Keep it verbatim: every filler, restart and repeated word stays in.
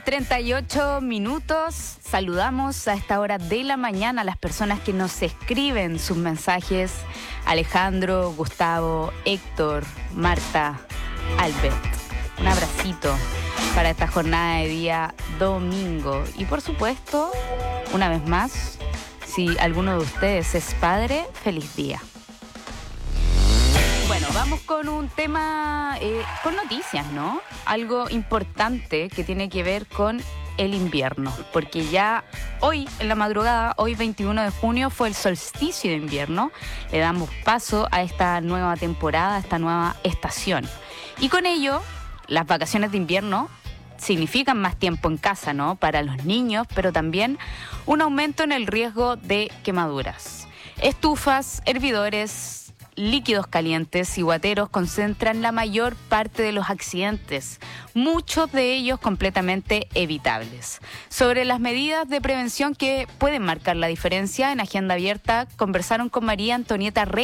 treinta y ocho minutos. Saludamos a esta hora de la mañana a las personas que nos escriben sus mensajes. Alejandro, Gustavo, Héctor, Marta, Albert. Un abracito para esta jornada de día domingo. Y por supuesto, una vez más, si alguno de ustedes es padre, feliz día. Bueno, vamos con un tema, eh, con noticias, ¿no? Algo importante que tiene que ver con el invierno, porque ya hoy en la madrugada, hoy veintiuno de junio, fue el solsticio de invierno. Le damos paso a esta nueva temporada, a esta nueva estación. Y con ello, las vacaciones de invierno significan más tiempo en casa, ¿no? Para los niños, pero también un aumento en el riesgo de quemaduras. Estufas, hervidores, líquidos calientes y guateros concentran la mayor parte de los accidentes, muchos de ellos completamente evitables. Sobre las medidas de prevención que pueden marcar la diferencia, en Agenda Abierta conversaron con María Antonieta Reyes,